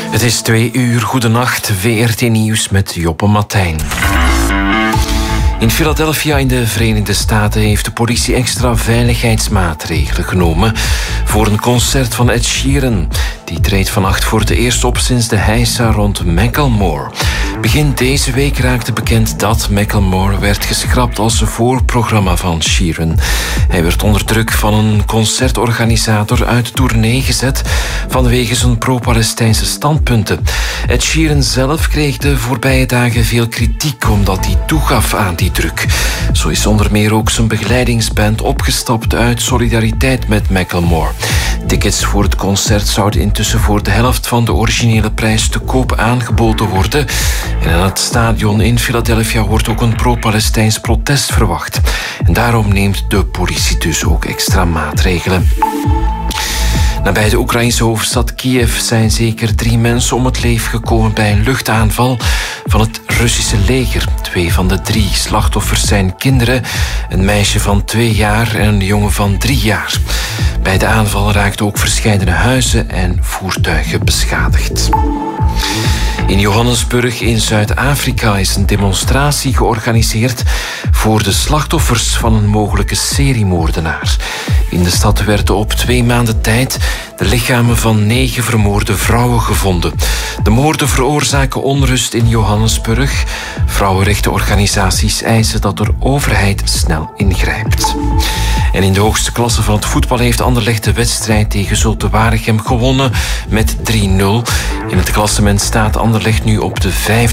Het is 2 uur, goedenacht, VRT Nieuws met Joppe Matijn. In Philadelphia in de Verenigde Staten heeft de politie extra veiligheidsmaatregelen genomen voor een concert van Ed Sheeran. Die treedt vannacht voor het eerst op sinds de heisa rond Macklemore. Begin deze week raakte bekend dat Macklemore werd geschrapt als voorprogramma van Sheeran. Hij werd onder druk van een concertorganisator uit tournee gezet vanwege zijn pro-Palestijnse standpunten. Ed Sheeran zelf kreeg de voorbije dagen veel kritiek omdat hij toegaf aan die druk. Zo is onder meer ook zijn begeleidingsband opgestapt uit solidariteit met Macklemore. Tickets voor het concert zouden intussen voor de helft van de originele prijs te koop aangeboden worden. En aan het stadion in Philadelphia wordt ook een pro-Palestijns protest verwacht. En daarom neemt de politie dus ook extra maatregelen. Nabij de Oekraïnse hoofdstad Kiev zijn zeker 3 mensen om het leven gekomen bij een luchtaanval van het Russische leger. 2 van de 3 slachtoffers zijn kinderen, een meisje van 2 jaar en een jongen van 3 jaar. Bij de aanval raakten ook verscheidene huizen en voertuigen beschadigd. In Johannesburg in Zuid-Afrika is een demonstratie georganiseerd voor de slachtoffers van een mogelijke seriemoordenaar. In de stad werden op 2 maanden tijd de lichamen van 9 vermoorde vrouwen gevonden. De moorden veroorzaken onrust in Johannesburg. Vrouwenrechtenorganisaties eisen dat de overheid snel ingrijpt. En in de hoogste klasse van het voetbal heeft Anderlecht de wedstrijd tegen Zulte Waregem gewonnen met 3-0. In het klassement staat Anderlecht nu op de 5e